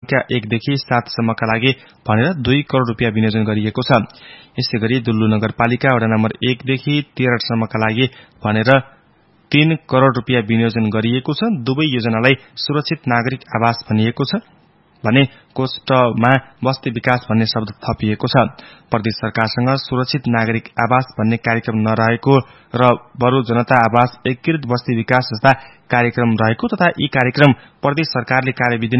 1 देखि 7 सम्मका लागि भनेर 2 करोड़ रुपियाँ विनियोजन गरिएको छ। यसैगरी दुल्लु नगरपालिका वडा नम्बर 1 देखि 13 सम्मका लागि भनेर 3 करोड़ रुपियाँ विनियोजन गरिएको छ। दुवै योजनालाई सुरक्षित नागरिक आवास भनिएको छ भने कोष्टमा बस्ती विकास भन्ने शब्द थपिएको छ। प्रदेश सरकारसँग सुरक्षित नागरिक आवास भन्ने कार्यक्रम नरहेको र बरु जनता आवास एकीकृत बस्ती विकास जस्ता कार्यक्रम रहेको तथा यी कार्यक्रम प्रदेश सरकारले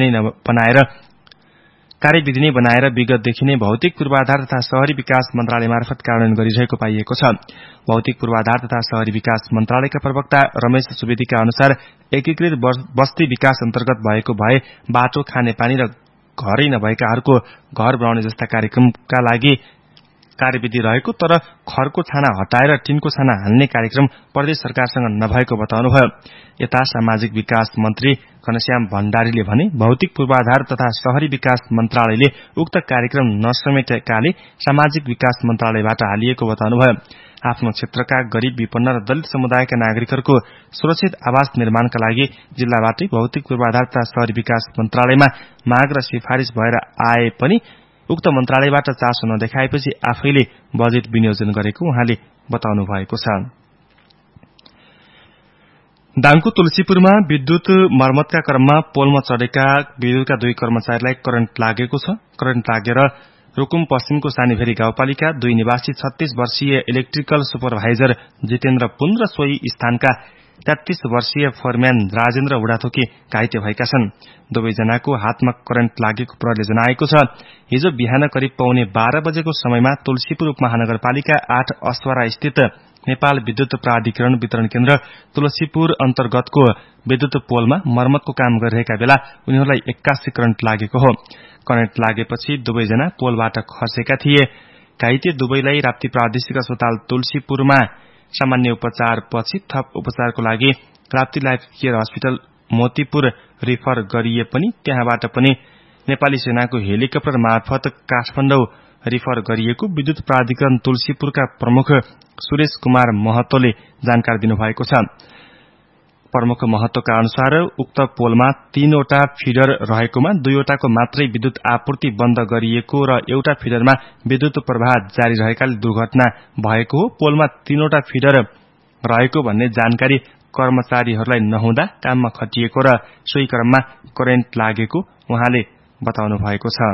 कार्यविधि नै बनाएर विगतदेखि नै भौतिक पूर्वाधार तथा शहरी विकास मन्त्रालय मार्फत कार्यान्वयन गरिरहेको पाइएको छ। भौतिक पूर्वाधार तथा शहरी विकास मन्त्रालयका प्रवक्ता रमेश सुवेदीका अनुसार एकीकृत बस्ती विकास अन्तर्गत भएको भए बाटो, खानेपानी र घरै नभएकाहरूको घर बनाउने जस्ता कार्यक्रमका लागि कार्यविधि रहेको, तर खरको छाना हटाएर टिनको छाना हाल्ने कार्यक्रम प्रदेश सरकारसँग नभएको बताउनुभयो। यता सामाजिक विकास मन्त्री घनश्याम भण्डारीले भने भौतिक पूर्वाधार तथा शहरी विकास मन्त्रालयले उक्त कार्यक्रम नसमेटेकाले सामाजिक विकास मन्त्रालयबाट हालिएको बताउनुभयो। आफ्नो क्षेत्रका गरीब, विपन्न र दलित समुदायका नागरिकहरूको सुरक्षित आवास निर्माणका लागि जिल्लाबाटै भौतिक पूर्वाधार तथा शहरी विकास मन्त्रालयमा माग र सिफारिश भएर आए पनि उक्त मन्त्रालयबाट चासो नदेखाएपछि आफैले बजेट विनियोजन गरेको उहाँले बताउनु भएको छ। दाङको तुलसीपुरमा विद्युत मर्मतका क्रममा पोलमा चढेका विद्युतका 2 कर्मचारीलाई करेन्ट लागेको छ। करेन्ट लागेर रुकुम पश्चिमको सानीभेरी गाउँपालिका 2 निवासी 36 वर्षीय इलेक्ट्रिकल सुपरभाइजर जितेन्द्र पुन र सोही स्थानका 33 वर्षीय फोरम्यान राजेन्द्र उडाथोकी घाइते भएका छन्। दुवैजनाको हातमा करेन्ट लागेको प्रहरीले जनाएको छ। हिजो बिहान करिब 12:15 बजेको समयमा तुलसीपुर उपमहानगरपालिका 8 अस्वारा स्थित नेपाल विद्युत प्राधिकरण वितरण केन्द्र तुलसीपुर अन्तर्गतको विद्युत पोलमा मर्मतको काम गरिरहेका बेला उनीहरूलाई 81 करेन्ट लागेको हो। करेन्ट लागेपछि दुवैजना पोलबाट खसेका थिए। घाइते दुवैलाई राप्ती प्रादेशिक अस्पताल तुलसीपुरमा सामान्य उपचारपछि थप उपचारको लागि Rapti life care hospital Motipur refer गरिए पनि त्यहाँबाट पनि नेपाली सेनाको हेलिकप्टर मार्फत काठमाडौँ रिफर गरिएको विद्युत प्राधिकरण तुलसीपुरका प्रमुख सुरेश कुमार महतोले जानकारी दिनुभएको छ। प्रमुख महतोका अनुसार उक्त पोलमा 3 वटा फिडर रहेकोमा 2 वटाको मात्रै विद्युत आपूर्ति बन्द गरिएको र एउटा फिडरमा विद्युत प्रवाह जारी रहेकाले दुर्घटना भएको हो। पोलमा 3 वटा फिडर रहेको भन्ने जानकारी कर्मचारीहरूलाई नहुँदा काममा खटिएको र सोही क्रममा करेन्ट लागेको उहाँले बताउनु भएको छ।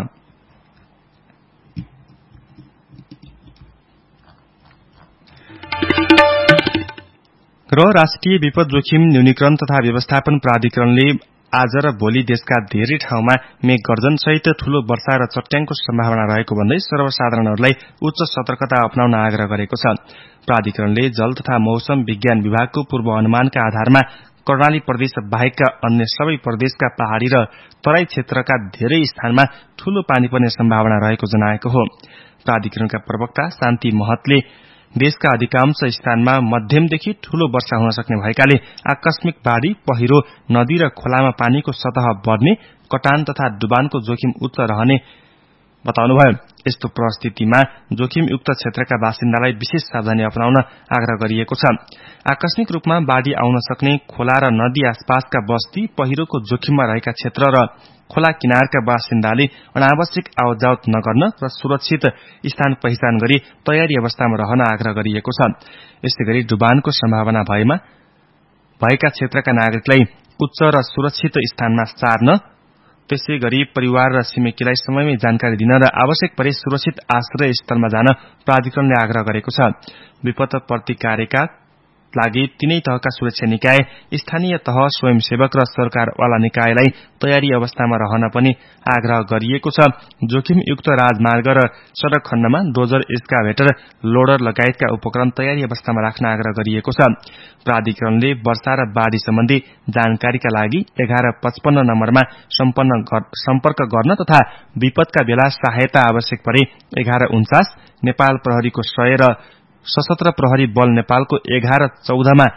र राष्ट्रिय विपद जोखिम न्यूनीकरण तथा व्यवस्थापन प्राधिकरणले आज र भोलि देशका धेरै ठाउँमा मेघ गर्जन सहित ठूलो वर्षा र चट्याङको सम्भावना रहेको भन्दै सर्वसाधारणहरूलाई उच्च सतर्कता अपनाउन आग्रह गरेको छ। प्राधिकरणले जल तथा मौसम विज्ञान विभागको पूर्व अनुमानका आधारमा कर्णाली प्रदेश बाहेकका अन्य सबै प्रदेशका पहाड़ी र तराई क्षेत्रका धेरै स्थानमा ठूलो पानी पर्ने सम्भावना रहेको जनाएको हो। प्राधिकरणका प्रवक्ता शान्ति महतले देशका अधिकांश स्थानमा मध्यमदेखि ठूलो वर्षा हुन सक्ने भएकाले आकस्मिक बाढ़ी, पहिरो, नदी र खोलामा पानीको सतह बढ्ने, कटान तथा डुबानको जोखिम उच्च रहने बताउनुभयो। यस्तो परिस्थितिमा जोखिमयुक्त क्षेत्रका बासिन्दालाई विशेष सावधानी अपनाउन आग्रह गरिएको छ। आकस्मिक रूपमा बाढ़ी आउन सक्ने खोला र नदी आसपासका बस्ती, पहिरोको जोखिममा रहेका क्षेत्र र खोला किनारका बासिन्दाले अनावश्यक आवतजावत नगर्न र सुरक्षित स्थान पहिचान गरी तयारी अवस्थामा रहन आग्रह गरिएको छ। यसैगरी डुबानको सम्भावना भएका क्षेत्रका नागरिकलाई उच्च र सुरक्षित स्थानमा सार्न, त्यसैगरी परिवार र छिमेकीलाई समयमै जानकारी दिन र आवश्यक परे सुरक्षित आश्रय स्थलमा जान प्राधिकरणले आग्रह गरेको छ। विपद प्रतिकारका लागि तीनै तहका सुरक्षा निकाय, स्थानीय तह, स्वयंसेवक र सरकारवाला निकायलाई तयारी अवस्थामा रहन पनि आग्रह गरिएको छ। जोखिमयुक्त राजमार्ग र सड़क खण्डमा डोजर, एक्सकाभेटर, लोडर लगायतका उपकरण तयारी अवस्थामा राख्न आग्रह गरिएको छ। प्राधिकरणले वर्षा र बाढ़ी सम्बन्धी जानकारीका लागि 1155 नम्बरमा सम्पर्क गर्न तथा विपदका बेला सहायता आवश्यक परे 1149, नेपाल प्रहरीको 100 र सशस्त्र प्रहरी बल नेपालको 1114 मा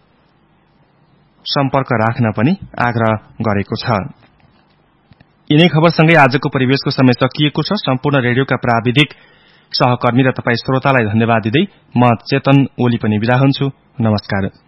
सम्पर्क राख्न पनि आग्रह गरेको छ। यिनै खबरसँगै आजको परिवेशको समय सकिएको छ। सम्पूर्ण रेडियोका प्राविधिक सहकर्मी र तपाई श्रोतालाई धन्यवाद दिँदै म चेतन ओली पनि बिदा हुन्छु। नमस्कार।